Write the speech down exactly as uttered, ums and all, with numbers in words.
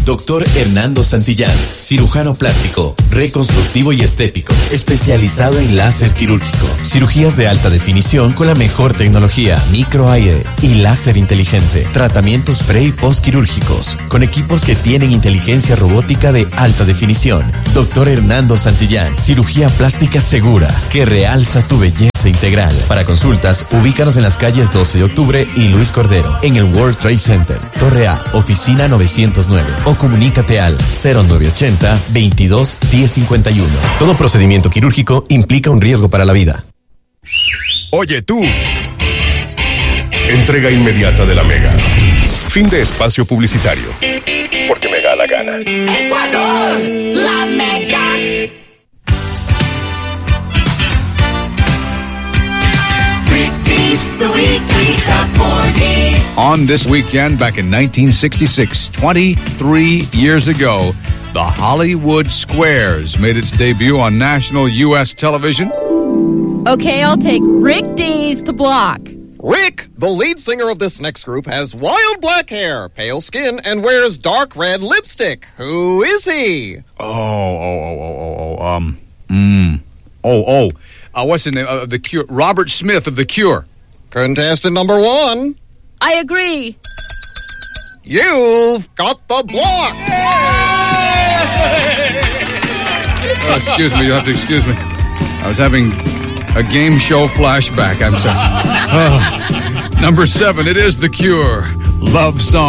Doctor Hernando Santillán, cirujano plástico, reconstructivo y estético, especializado en láser quirúrgico, cirugías de alta definición con la mejor tecnología, microaire y láser inteligente, tratamientos pre y post quirúrgicos, con equipos que tienen inteligencia robótica de alta definición. Doctor Hernando Santillán, cirugía plástica segura, que realza tu belleza integral. Para consultas, ubícanos en las calles doce de octubre y Luis Cordero, en el World Trade Center, Torre A, oficina novecientos nueve, o comunícate al cero nueve ochenta, veintidós, diez cincuenta y uno. Todo procedimiento quirúrgico implica un riesgo para la vida. Oye tú, entrega inmediata de la Mega. Fin de espacio publicitario. Porque me da la gana. Ecuador, la Mega. The weekly top forty. On this weekend, back in nineteen sixty-six, twenty-three years ago, the Hollywood Squares made its debut on national U S television. Okay, I'll take Rick Dees to block. Rick, the lead singer of this next group, has wild black hair, pale skin, and wears dark red lipstick. Who is he? Oh, oh, oh, oh, oh, oh, um, mm, oh, oh, uh, what's the name of uh, the Cure? Robert Smith of The Cure. Contestant number one. I agree. You've got the block. Oh, excuse me, you have to excuse me. I was having a game show flashback. I'm sorry. Oh. Number seven, it is The Cure. Love Song.